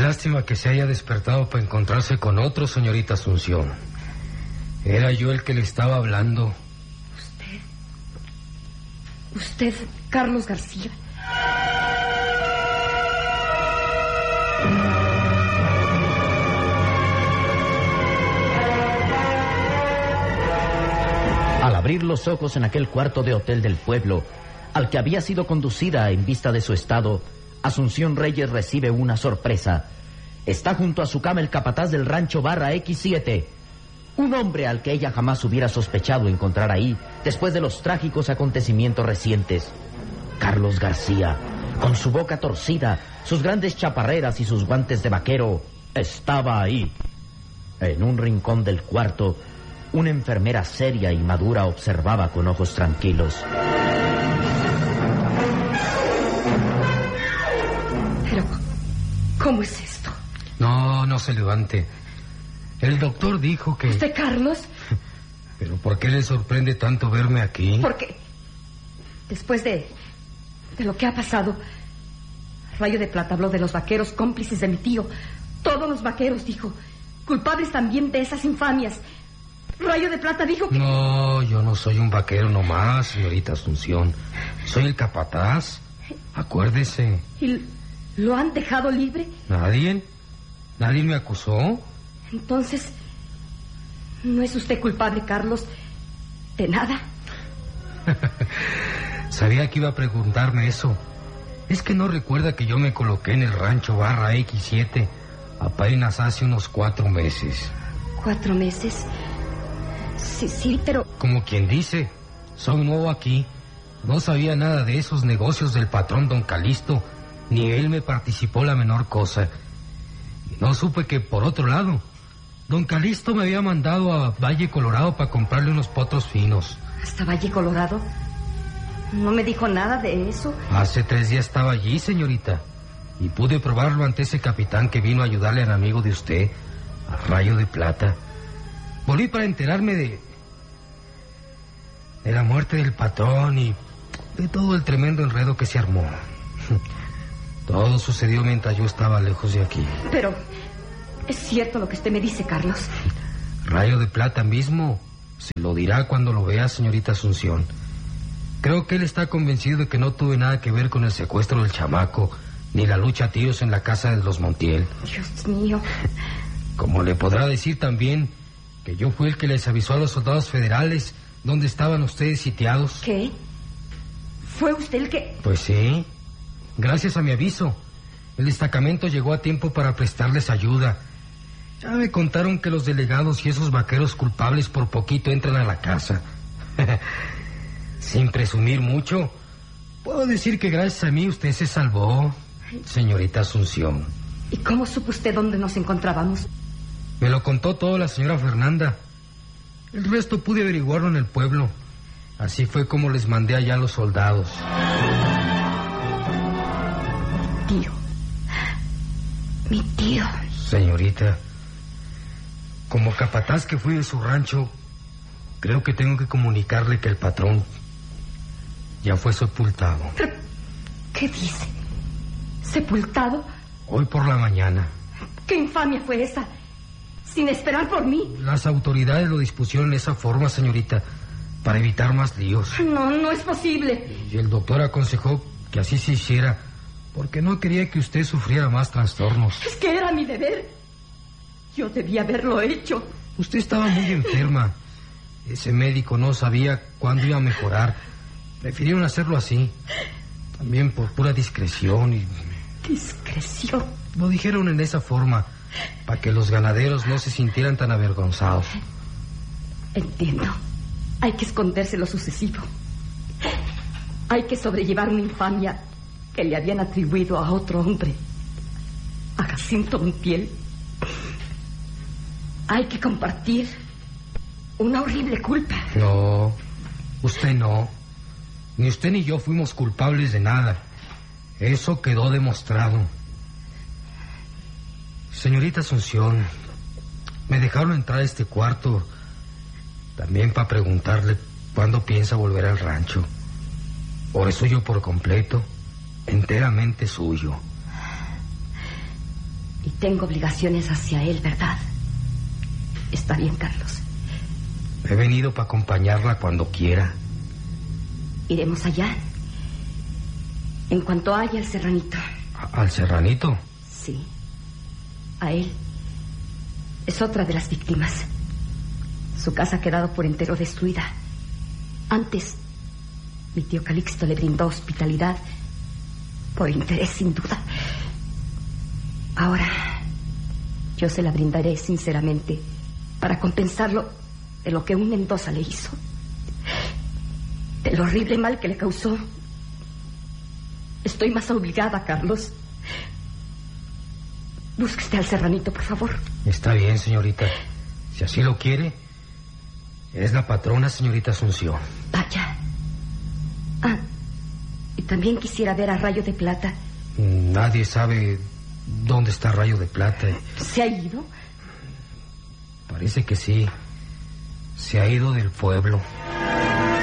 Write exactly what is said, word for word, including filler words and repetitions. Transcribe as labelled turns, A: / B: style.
A: lástima que se haya despertado para encontrarse con otro, señorita Asunción. Era yo el que le estaba hablando.
B: Usted... Usted, Carlos García.
C: Al abrir los ojos en aquel cuarto de hotel del pueblo, al que había sido conducida en vista de su estado, Asunción Reyes recibe una sorpresa. Está junto a su cama el capataz del rancho Barra equis siete, un hombre al que ella jamás hubiera sospechado encontrar ahí después de los trágicos acontecimientos recientes. Carlos García, con su boca torcida, sus grandes chaparreras y sus guantes de vaquero, estaba ahí. En un rincón del cuarto, una enfermera seria y madura observaba con ojos tranquilos.
B: Pero, ¿cómo es esto?
A: No, no se levante. El doctor dijo que...
B: ¿Usted, Carlos?
A: ¿Pero por qué le sorprende tanto verme aquí?
B: Porque después de, de lo que ha pasado, Rayo de Plata habló de los vaqueros cómplices de mi tío. Todos los vaqueros, dijo, culpables también de esas infamias. Rayo de Plata dijo que...
A: No, yo no soy un vaquero nomás, señorita Asunción. Soy el capataz. Acuérdese.
B: ¿Y lo han dejado libre?
A: ¿Nadie? ¿Nadie me acusó?
B: Entonces, ¿no es usted culpable, Carlos, de nada?
A: Sabía que iba a preguntarme eso. Es que no recuerda que yo me coloqué en el rancho Barra equis siete apenas hace unos cuatro meses.
B: ¿Cuatro meses? Sí, sí, pero...
A: Como quien dice, soy nuevo aquí. No sabía nada de esos negocios del patrón don Calisto, ni él me participó la menor cosa. Y no supe que, por otro lado, don Calisto me había mandado a Valle Colorado para comprarle unos potros finos.
B: ¿Hasta Valle Colorado? ¿No me dijo nada de eso?
A: Hace tres días estaba allí, señorita, y pude probarlo ante ese capitán que vino a ayudarle al amigo de usted, a Rayo de Plata. Volví para enterarme de... de la muerte del patrón y de todo el tremendo enredo que se armó. Todo sucedió mientras yo estaba lejos de aquí.
B: Pero... ¿es cierto lo que usted me dice, Carlos?
A: Rayo de Plata mismo se lo dirá cuando lo vea, señorita Asunción. Creo que él está convencido de que no tuve nada que ver con el secuestro del chamaco, ni la lucha a tiros en la casa de los Montiel.
B: Dios mío.
A: Como le podrá decir también que yo fui el que les avisó a los soldados federales dónde estaban ustedes sitiados.
B: ¿Qué? ¿Fue usted el que...?
A: Pues sí. Gracias a mi aviso, el destacamento llegó a tiempo para prestarles ayuda. Ya me contaron que los delegados y esos vaqueros culpables por poquito entran a la casa. Sin presumir mucho, puedo decir que gracias a mí usted se salvó, señorita Asunción.
B: ¿Y cómo supo usted dónde nos encontrábamos?
A: Me lo contó todo la señora Fernanda. El resto pude averiguarlo en el pueblo. Así fue como les mandé allá a los soldados.
B: Mi tío. Mi tío.
A: Señorita, como capataz que fui de su rancho, creo que tengo que comunicarle que el patrón ya fue sepultado.
B: ¿Pero qué dice? ¿Sepultado?
A: Hoy por la mañana.
B: ¿Qué infamia fue esa? Sin esperar por mí.
A: Las autoridades lo dispusieron de esa forma, señorita, para evitar más líos.
B: No, no es posible.
A: Y el doctor aconsejó que así se hiciera, porque no quería que usted sufriera más trastornos.
B: Es que era mi deber. Yo debía haberlo hecho.
A: Usted estaba muy enferma. Ese médico no sabía cuándo iba a mejorar. Prefirieron hacerlo así. También por pura discreción y...
B: ¿Discreción?
A: Lo dijeron en esa forma, para que los ganaderos no se sintieran tan avergonzados.
B: Entiendo. Hay que esconderse lo sucesivo. Hay que sobrellevar una infamia que le habían atribuido a otro hombre, a Jacinto Montiel. Hay que compartir una horrible culpa.
A: No, usted no. Ni usted ni yo fuimos culpables de nada. Eso quedó demostrado. Señorita Asunción, me dejaron entrar a este cuarto también para preguntarle cuándo piensa volver al rancho. O es suyo por completo, enteramente suyo.
B: ¿Y tengo obligaciones hacia él, ¿verdad? Está bien, Carlos.
A: He venido para acompañarla cuando quiera.
B: Iremos allá. En cuanto haya el serranito.
A: ¿Al serranito?
B: Sí. A él. Es otra de las víctimas. Su casa ha quedado por entero destruida. Antes, mi tío Calixto le brindó hospitalidad. Por interés, sin duda. Ahora, yo se la brindaré sinceramente para compensarlo de lo que un Mendoza le hizo. Del horrible mal que le causó. Estoy más obligada, Carlos. Busque usted al serranito, por favor.
A: Está bien, señorita. Si así lo quiere. Es la patrona, señorita Asunción.
B: Vaya. Ah, y también quisiera ver a Rayo de Plata.
A: Nadie sabe dónde está Rayo de Plata.
B: ¿Se ha ido?
A: Parece que sí. Se ha ido del pueblo.